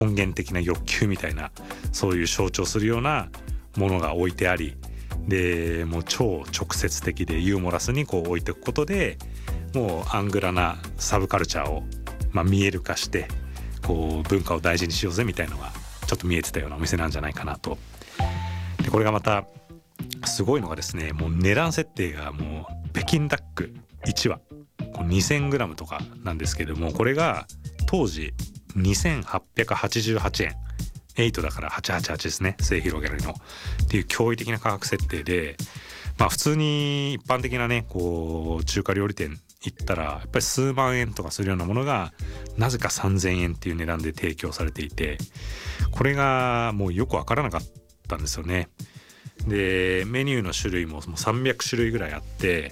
根源的な欲求みたいな、そういう象徴するようなものが置いてあり、でもう超直接的でユーモラスにこう置いておくことで、もうアングラなサブカルチャーを、見える化して、こう文化を大事にしようぜみたいなのがちょっと見えてたようなお店なんじゃないかなと。でこれがまたすごいのがですね、もう値段設定がもう北京ダック1羽 2000g とかなんですけども、これが当時2888円、8だから888ですね、末広がりのっていう驚異的な価格設定で、普通に一般的なねこう中華料理店行ったらやっぱり数万円とかするようなものがなぜか3000円っていう値段で提供されていて、これがもうよくわからなかったんですよね。でメニューの種類も300種類ぐらいあって、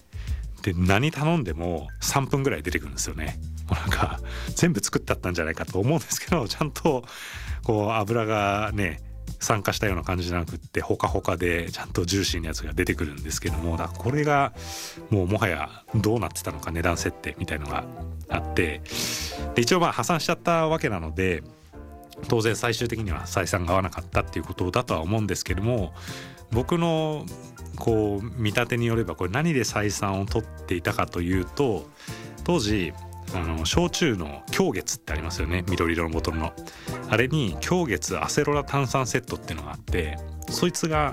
で何頼んでも3分ぐらい出てくるんですよね。もうなんか全部作ってあったんじゃないかと思うんですけど、ちゃんとこう油がね酸化したような感じじゃなくってほかほかでちゃんとジューシーなやつが出てくるんですけども、だからこれがもはやどうなってたのか、値段設定みたいのがあって、で一応破産しちゃったわけなので当然最終的には採算が合わなかったっていうことだとは思うんですけども、僕のこう見立てによればこれ何で採算を取っていたかというと、当時焼酎の狂月ってありますよね、緑色のボトルの。あれに狂月アセロラ炭酸セットっていうのがあって、そいつが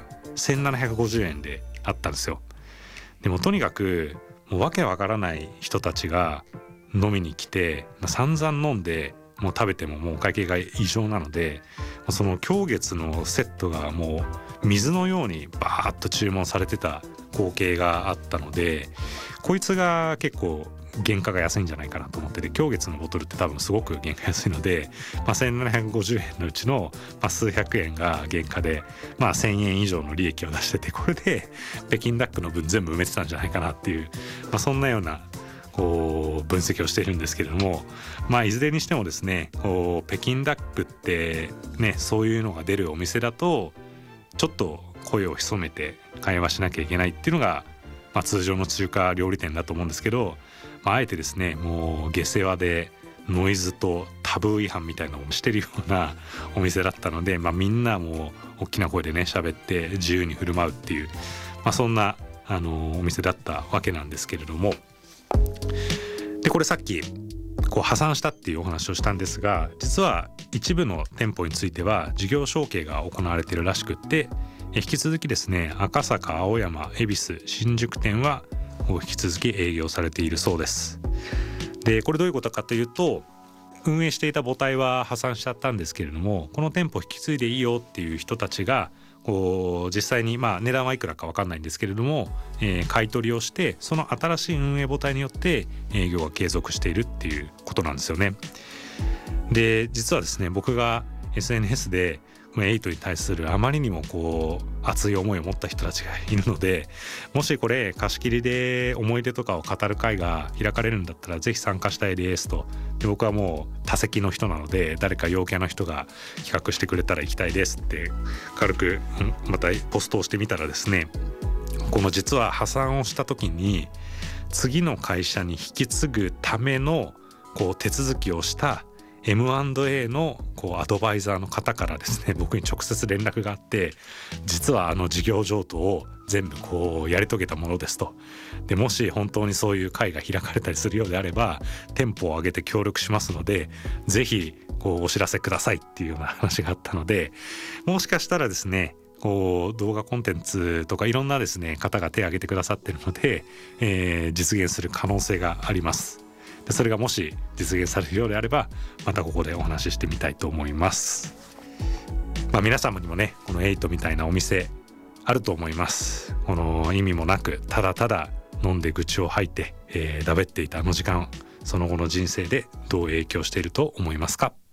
1750円であったんですよ。でもとにかくもうわけわからない人たちが飲みに来て、散々飲んでもう食べてももうお会計が異常なので、その狂月のセットがもう水のようにバーッと注文されてた光景があったので、こいつが結構原価が安いんじゃないかなと思ってて、狂月のボトルって多分すごく原価安いので、1750円のうちの、数百円が原価で、1000円以上の利益を出してて、これで北京ダックの分全部埋めてたんじゃないかなっていう、そんなようなこう分析をしているんですけれども、いずれにしてもですね、こう北京ダックってね、そういうのが出るお店だとちょっと声を潜めて会話しなきゃいけないっていうのが、通常の中華料理店だと思うんですけど、あえてですねもう下世話でノイズとタブー違反みたいなのをしてるようなお店だったので、みんなもう大きな声でね喋って自由に振る舞うっていう、そんなお店だったわけなんですけれども、でこれさっきこう破産したっていうお話をしたんですが、実は一部の店舗については事業承継が行われているらしくって、引き続きですね赤坂、青山、恵比寿、新宿店は引き続き営業されているそうです。でこれどういうことかというと、運営していた母体は破産しちゃったんですけれども、この店舗引き継いでいいよっていう人たちがこう実際に値段はいくらか分かんないんですけれども、買い取りをしてその新しい運営母体によって営業が継続しているっていうことなんですよね。で実はですね、僕が SNS でエイトに対するあまりにもこう熱い思いを持った人たちがいるので、もしこれ貸し切りで思い出とかを語る会が開かれるんだったらぜひ参加したいですと。で僕はもう多席の人なので、誰か陽キャの人が企画してくれたら行きたいですって軽くまたポストをしてみたらですね、この実は破産をした時に次の会社に引き継ぐためのこう手続きをしたM&A のこうアドバイザーの方からですね、僕に直接連絡があって、実は事業譲渡を全部こうやり遂げたものですと。でもし本当にそういう会が開かれたりするようであれば店舗を挙げて協力しますので、ぜひこうお知らせくださいっていうような話があったので、もしかしたらですねこう動画コンテンツとかいろんなですね方が手を挙げてくださっているので、実現する可能性があります。でそれがもし実現されるようであればまたここでお話ししてみたいと思います。皆様にもねこのエイトみたいなお店あると思います。この意味もなくただただ飲んで愚痴を吐いて、だべっていたあの時間、その後の人生でどう影響していると思いますか。